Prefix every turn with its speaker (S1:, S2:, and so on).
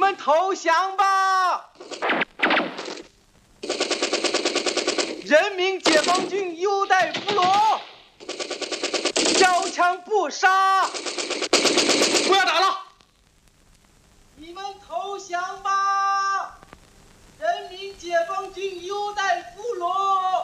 S1: 们投降吧！人民解放军优待俘虏，交枪不杀！
S2: 不要打了！
S1: 你们投降吧！人民解放军优待俘虏。